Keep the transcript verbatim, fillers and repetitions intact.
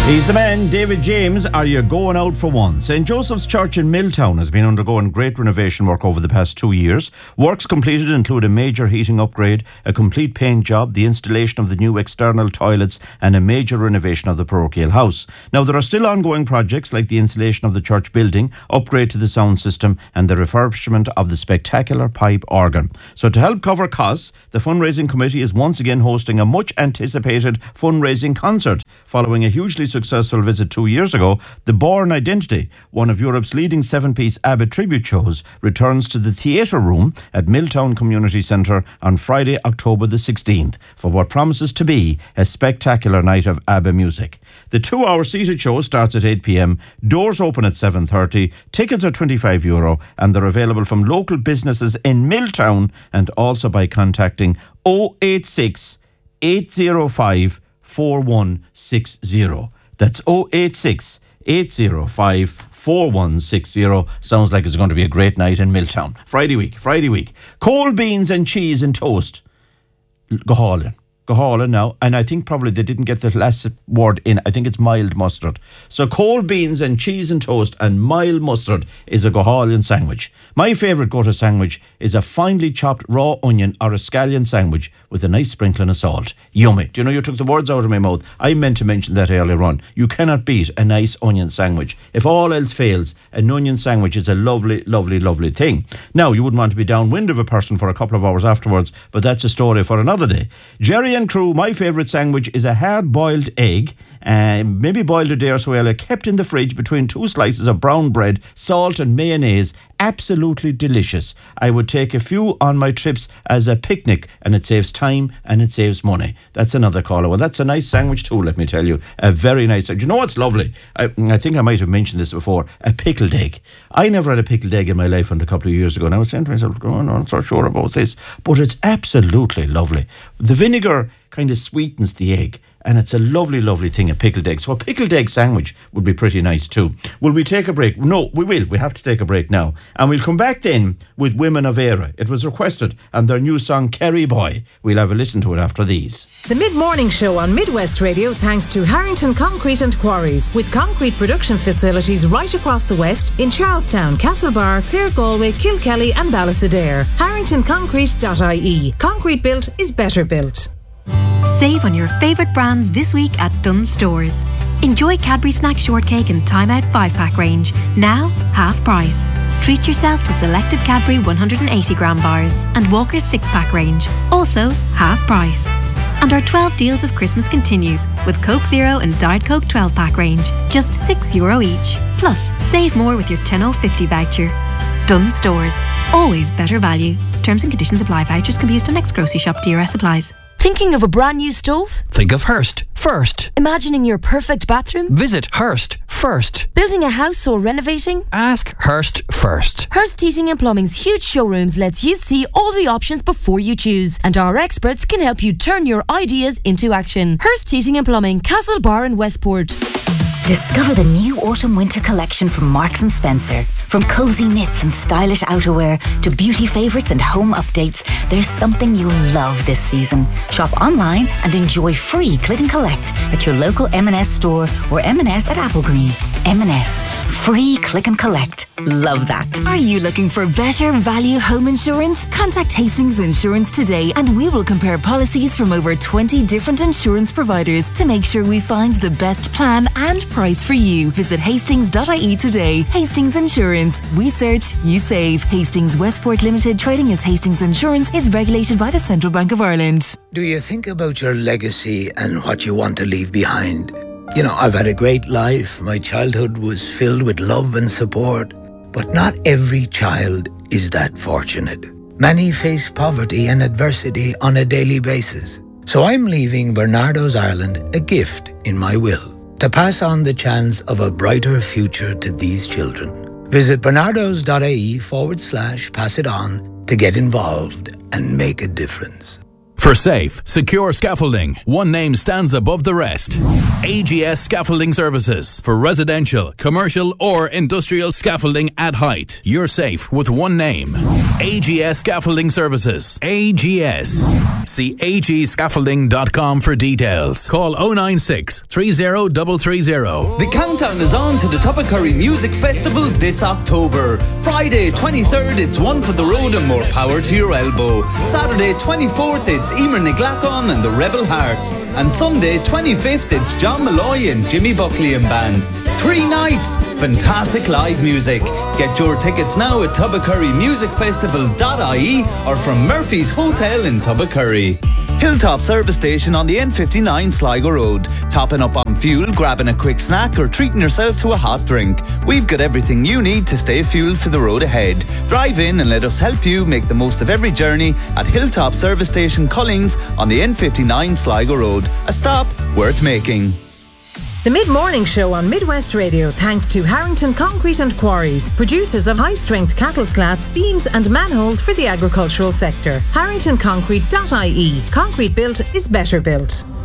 He's the man, David James. Are you going out for one? Saint Joseph's Church in Milltown has been undergoing great renovation work over the past two years. Works completed include a major heating upgrade, a complete paint job, the installation of the new external toilets and a major renovation of the parochial house. Now, there are still ongoing projects like the installation of the church building, upgrade to the sound system and the refurbishment of the spectacular pipe organ. So to help cover costs, the fundraising committee is once again hosting a much anticipated fundraising concert. Following a hugely successful visit two years ago, the Born Identity, one of Europe's leading seven-piece ABBA tribute shows, returns to the Theatre Room at Milltown Community Centre on Friday, October the sixteenth, for what promises to be a spectacular night of ABBA music. The two-hour seated show starts at eight p.m, doors open at seven thirty, tickets are twenty-five euro, and they're available from local businesses in Milltown and also by contacting oh eight six, eight oh five, four one six oh. That's oh eight six, eight oh five, four one six oh. Sounds like it's going to be a great night in Milltown. Friday week, Friday week. Cold beans and cheese and toast. Go hauling. Go hauling now. And I think probably they didn't get the last word in. I think it's mild mustard. So cold beans and cheese and toast and mild mustard is a go hauling sandwich. My favourite go-to sandwich is a finely chopped raw onion or a scallion sandwich with a nice sprinkling of salt. Yummy. Do you know, you took the words out of my mouth. I meant to mention that earlier on. You cannot beat a nice onion sandwich. If all else fails, an onion sandwich is a lovely, lovely, lovely thing. Now, you wouldn't want to be downwind of a person for a couple of hours afterwards, but that's a story for another day. Jerry and crew, my favourite sandwich is a hard-boiled egg, uh, maybe boiled a day or so earlier, kept in the fridge between two slices of brown bread, salt and mayonnaise. Absolutely delicious. I would take a few on my trips as a picnic, and it saves time and it saves money. That's another call. Well, that's a nice sandwich too, let me tell you. A very nice. Do you know what's lovely? I, I think I might have mentioned this before. A pickled egg. I never had a pickled egg in my life until a couple of years ago, and I was saying to myself, oh, no, I'm not so sure about this, but it's absolutely lovely. The vinegar kind of sweetens the egg, and it's a lovely, lovely thing, a pickled egg. So a pickled egg sandwich would be pretty nice too. Will we take a break? No, we will. We have to take a break now. And we'll come back then with Women of Era. It was requested, and their new song, Kerry Boy. We'll have a listen to it after these. The Mid-Morning Show on Midwest Radio, thanks to Harrington Concrete and Quarries, with concrete production facilities right across the West in Charlestown, Castlebar, Clare Galway, Kilkelly and Ballysadare. harrington concrete dot I E. Concrete built is better built. Save on your favourite brands this week at Dunnes Stores. Enjoy Cadbury Snack Shortcake and Time Out five pack range, now half price. Treat yourself to selected Cadbury one hundred eighty gram bars and Walker's six pack range, also half price. And our twelve deals of Christmas continues with Coke Zero and Diet Coke twelve pack range, just six euro each. Plus, save more with your ten oh fifty voucher. Dunnes Stores, always better value. Terms and conditions apply. Vouchers can be used on next grocery shop. D R S applies. Thinking of a brand new stove? Think of Hearst first. Imagining your perfect bathroom? Visit Hearst first. Building a house or renovating? Ask Hearst first. Hearst Heating and Plumbing's huge showrooms lets you see all the options before you choose, and our experts can help you turn your ideas into action. Hearst Heating and Plumbing, Castlebar and Westport. Discover the new autumn-winter collection from Marks and Spencer. From cozy knits and stylish outerwear to beauty favourites and home updates, there's something you'll love this season. Shop online and enjoy free click and collect at your local M and S store or M and S at Applegreen. M and S. Free click and collect. Love that. Are you looking for better value home insurance? Contact Hastings Insurance today and we will compare policies from over twenty different insurance providers to make sure we find the best plan and price for you. Visit hastings dot I E today. Hastings Insurance. We search, you save. Hastings Westport Limited, trading as Hastings Insurance, is regulated by the Central Bank of Ireland. Do you think about your legacy and what you want to leave behind? You know, I've had a great life. My childhood was filled with love and support. But not every child is that fortunate. Many face poverty and adversity on a daily basis. So I'm leaving Bernardo's Ireland a gift in my will, to pass on the chance of a brighter future to these children. Visit bernardos dot I E forward slash pass it on to get involved and make a difference. For safe, secure scaffolding, one name stands above the rest. A G S Scaffolding Services. For residential, commercial or industrial scaffolding at height. You're safe with one name. A G S Scaffolding Services. A G S. See a g scaffolding dot com for details. Call oh nine six, three oh three three oh. The countdown is on to the Tubbercurry Music Festival this October. Friday twenty-third, it's One for the Road and More Power to Your Elbow. Saturday twenty-fourth, it's Emer Niglacon and the Rebel Hearts. And Sunday twenty-fifth, it's John Malloy and Jimmy Buckley and Band. Three nights, fantastic live music. Get your tickets now at tubbercurry music festival dot I E or from Murphy's Hotel in Tubbercurry. Hilltop Service Station on the N fifty-nine Sligo Road. Topping up on fuel, grabbing a quick snack or treating yourself to a hot drink. We've got everything you need to stay fueled for the road ahead. Drive in and let us help you make the most of every journey at Hilltop Service Station Cullings on the N fifty-nine Sligo Road. A stop worth making. The Mid-Morning Show on Midwest Radio, thanks to Harrington Concrete and Quarries, producers of high-strength cattle slats, beams and manholes for the agricultural sector. harrington concrete dot I E. Concrete built is better built.